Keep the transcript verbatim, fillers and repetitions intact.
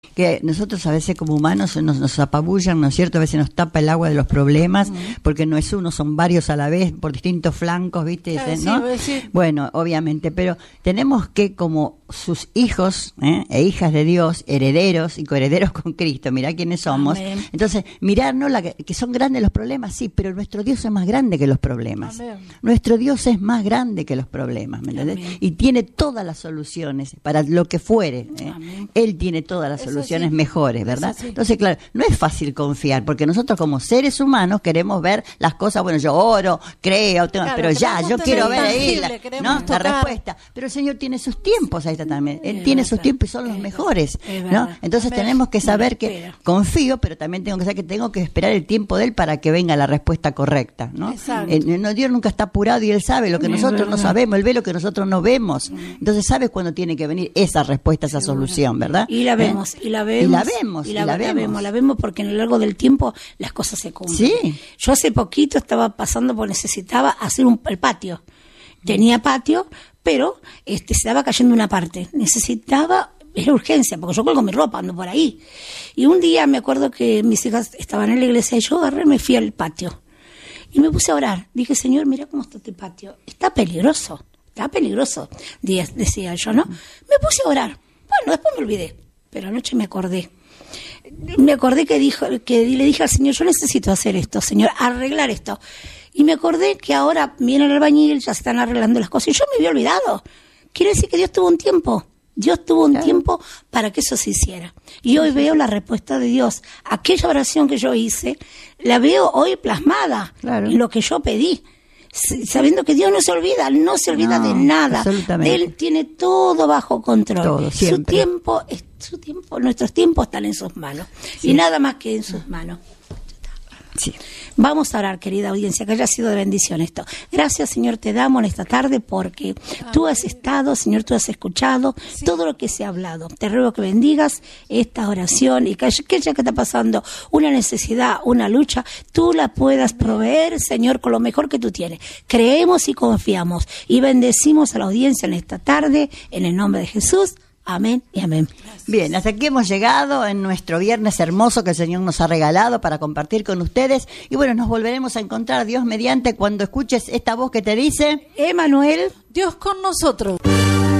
Que nosotros a veces como humanos nos, nos apabullan, ¿no es cierto? A veces nos tapa el agua de los problemas, uh-huh. porque no es uno, son varios a la vez, por distintos flancos, ¿viste? Claro, ¿no? sí, sí. Bueno, obviamente, pero tenemos que, como sus hijos ¿eh? e hijas de Dios, herederos y coherederos con Cristo, mirá quiénes somos. Amén. Entonces, mirarnos la, que son grandes los problemas, sí, pero nuestro Dios es más grande que los problemas. Amén. Nuestro Dios es más grande que los problemas, ¿me entendés? Amén. Y tiene todas las soluciones para lo que fuere. ¿eh? Él tiene todas las Eso soluciones sí. mejores, ¿verdad? Sí. Entonces, claro, no es fácil confiar, porque nosotros como seres humanos queremos ver las cosas, bueno, yo oro, creo, tengo, claro, pero ya, yo quiero ver ahí la, ¿no? la respuesta. Pero el Señor tiene sus tiempos ahí también, Él es tiene verdad. sus tiempos y son los es mejores, ¿no? Entonces Amén. tenemos que saber que espera. confío, pero también tengo que saber que tengo que esperar el tiempo de Él para que venga la respuesta correcta, ¿no? Eh, no Dios nunca está apurado y Él sabe lo que es nosotros verdad. no sabemos, Él ve lo que nosotros no vemos. Entonces sabe cuándo tiene que venir esa respuesta, esa solución, ¿verdad? Y la vemos, ¿Eh? y la vemos. Y la vemos, y la, y la, la vemos. vemos, la vemos porque en lo largo del tiempo las cosas se cumplen. Sí. Yo hace poquito estaba pasando porque necesitaba hacer un, el patio. Tenía patio, pero este se estaba cayendo una parte. Necesitaba, era urgencia, porque yo colgo mi ropa, ando por ahí. Y un día me acuerdo que mis hijas estaban en la iglesia y yo agarré y me fui al patio. Y me puse a orar. Dije, Señor, mira cómo está este patio. Está peligroso, está peligroso, decía yo, ¿no? Me puse a orar. Bueno, después me olvidé, pero anoche me acordé. Me acordé que dijo, que le dije al Señor, yo necesito hacer esto, Señor, arreglar esto. Y me acordé que ahora viene el albañil, ya se están arreglando las cosas, y yo me había olvidado. Quiere decir que Dios tuvo un tiempo, Dios tuvo un claro. tiempo para que eso se hiciera. Y hoy veo la respuesta de Dios. Aquella oración que yo hice, la veo hoy plasmada claro. en lo que yo pedí. Sabiendo que Dios no se olvida, no se olvida no, de nada. Él tiene todo bajo control. Todo, su tiempo, su tiempo, nuestros tiempos están en sus manos. Sí. Y nada más que en sus manos. Sí. Vamos a orar, querida audiencia, que haya sido de bendición esto. Gracias, Señor, te damos en esta tarde porque tú has estado, Señor, tú has escuchado sí. todo lo que se ha hablado. Te ruego que bendigas esta oración y que aquella que está pasando una necesidad, una lucha, tú la puedas proveer, Señor, con lo mejor que tú tienes. Creemos y confiamos y bendecimos a la audiencia en esta tarde, en el nombre de Jesús. Amén y amén. Bien, hasta aquí hemos llegado en nuestro viernes hermoso que el Señor nos ha regalado para compartir con ustedes. Y bueno, nos volveremos a encontrar, Dios mediante, cuando escuches esta voz que te dice: Emanuel, Dios con nosotros.